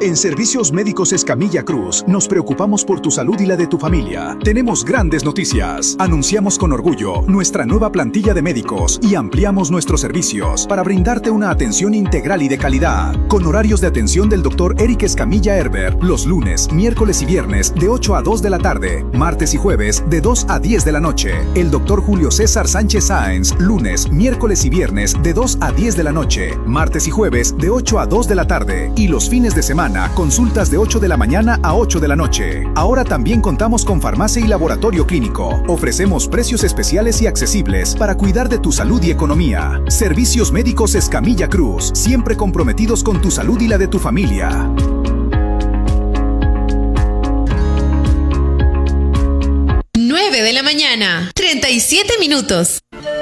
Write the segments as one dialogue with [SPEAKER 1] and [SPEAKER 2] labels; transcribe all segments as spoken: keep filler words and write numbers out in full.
[SPEAKER 1] En Servicios Médicos Escamilla Cruz, nos preocupamos por tu salud y la de tu familia. Tenemos grandes noticias. Anunciamos con orgullo nuestra nueva plantilla de médicos y ampliamos nuestros servicios para brindarte una atención integral y de calidad. Con horarios de atención del doctor Eric Escamilla Herber, los lunes, miércoles y viernes de ocho a dos de la tarde, martes y jueves de dos a diez de la noche. El doctor Julio César Sánchez Sáenz, lunes, miércoles y viernes de dos a diez de la noche, martes y jueves de ocho a dos de la tarde y los fines de semana consultas de ocho de la mañana a ocho de la noche. Ahora también contamos con farmacia y laboratorio clínico. Ofrecemos precios especiales y accesibles para cuidar de tu salud y economía. Servicios Médicos Escamilla Cruz, siempre comprometidos con tu salud y la de tu familia.
[SPEAKER 2] nueve de la mañana, treinta y siete minutos.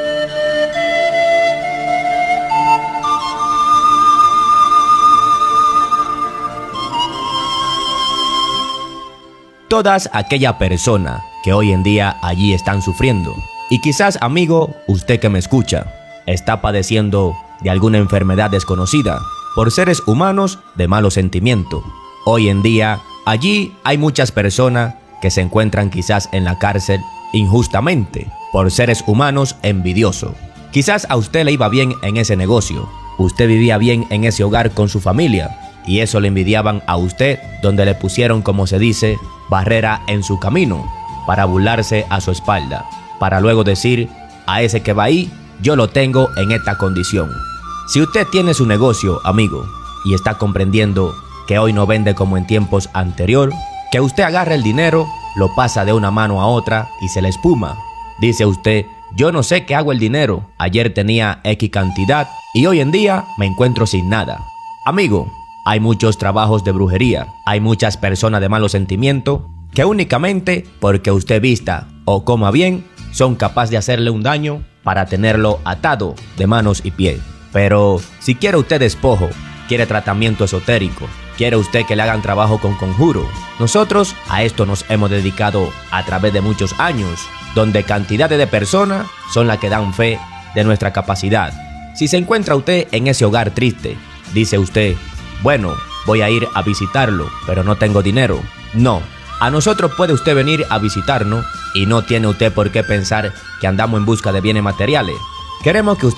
[SPEAKER 3] Todas aquella persona que hoy en día allí están sufriendo. Y quizás, amigo, usted que me escucha, está padeciendo de alguna enfermedad desconocida por seres humanos de malo sentimiento. Hoy en día, allí hay muchas personas que se encuentran quizás en la cárcel injustamente por seres humanos envidiosos. Quizás a usted le iba bien en ese negocio, usted vivía bien en ese hogar con su familia, y eso le envidiaban a usted, donde le pusieron, como se dice, barrera en su camino, para burlarse a su espalda, para luego decir, a ese que va ahí, yo lo tengo en esta condición. Si usted tiene su negocio, amigo, y está comprendiendo que hoy no vende como en tiempos anteriores, que usted agarra el dinero, lo pasa de una mano a otra y se le espuma. Dice usted, yo no sé qué hago el dinero, ayer tenía X cantidad y hoy en día me encuentro sin nada. Amigo, hay muchos trabajos de brujería, hay muchas personas de malos sentimientos que únicamente porque usted vista o coma bien, son capaces de hacerle un daño para tenerlo atado de manos y pies. Pero si quiere usted despojo, quiere tratamiento esotérico, quiere usted que le hagan trabajo con conjuro, nosotros a esto nos hemos dedicado a través de muchos años, donde cantidades de personas son las que dan fe de nuestra capacidad. Si se encuentra usted en ese hogar triste, dice usted, bueno, voy a ir a visitarlo, pero no tengo dinero. No, a nosotros puede usted venir a visitarnos y no tiene usted por qué pensar que andamos en busca de bienes materiales. Queremos que usted